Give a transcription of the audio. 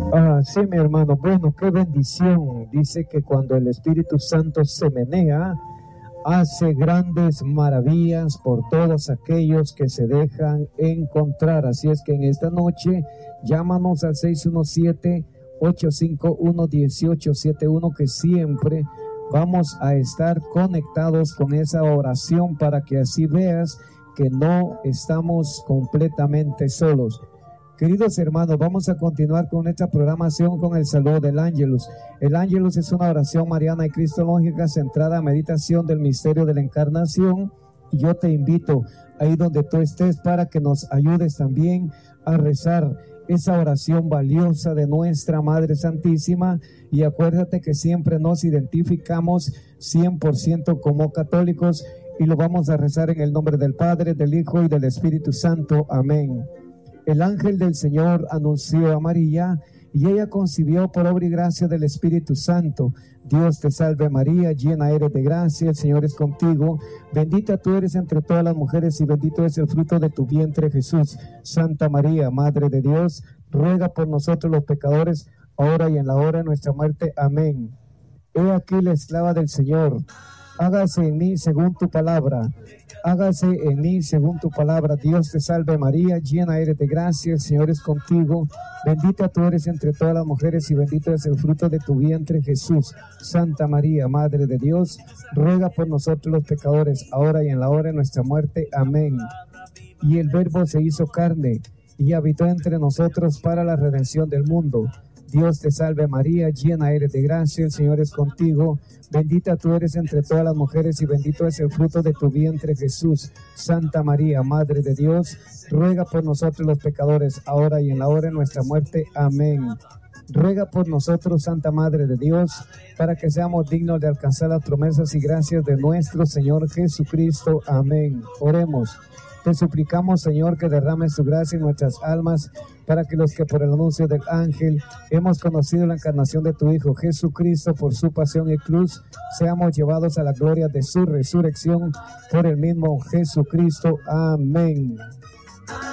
Sí, mi hermano, bueno, qué bendición. Dice que cuando el Espíritu Santo se menea, hace grandes maravillas por todos aquellos que se dejan encontrar. Así es que en esta noche, llámanos al 617-851-1871, que siempre vamos a estar conectados con esa oración para que así veas que no estamos completamente solos. Queridos hermanos, vamos a continuar con esta programación con el saludo del Ángelus. El Ángelus es una oración mariana y cristológica centrada en meditación del misterio de la encarnación. Y yo te invito ahí donde tú estés para que nos ayudes también a rezar esa oración valiosa de nuestra Madre Santísima. Y acuérdate que siempre nos identificamos 100% como católicos y lo vamos a rezar en el nombre del Padre, del Hijo y del Espíritu Santo. Amén. El ángel del Señor anunció a María y ella concibió por obra y gracia del Espíritu Santo. Dios te salve María, llena eres de gracia, el Señor es contigo. Bendita tú eres entre todas las mujeres y bendito es el fruto de tu vientre Jesús. Santa María, Madre de Dios, ruega por nosotros los pecadores, ahora y en la hora de nuestra muerte. Amén. He aquí la esclava del Señor. Hágase en mí según tu palabra. Hágase en mí según tu palabra. Dios te salve María, llena eres de gracia, el Señor es contigo. Bendita tú eres entre todas las mujeres y bendito es el fruto de tu vientre Jesús. Santa María, Madre de Dios, ruega por nosotros los pecadores, ahora y en la hora de nuestra muerte. Amén. Y el Verbo se hizo carne y habitó entre nosotros para la redención del mundo. Dios te salve María, llena eres de gracia, el Señor es contigo. Bendita tú eres entre todas las mujeres y bendito es el fruto de tu vientre Jesús. Santa María, Madre de Dios, ruega por nosotros los pecadores, ahora y en la hora de nuestra muerte. Amén. Ruega por nosotros, Santa Madre de Dios, para que seamos dignos de alcanzar las promesas y gracias de nuestro Señor Jesucristo. Amén. Oremos. Te suplicamos, Señor, que derrames tu gracia en nuestras almas, para que los que por el anuncio del ángel hemos conocido la encarnación de tu Hijo Jesucristo por su pasión y cruz, seamos llevados a la gloria de su resurrección por el mismo Jesucristo. Amén.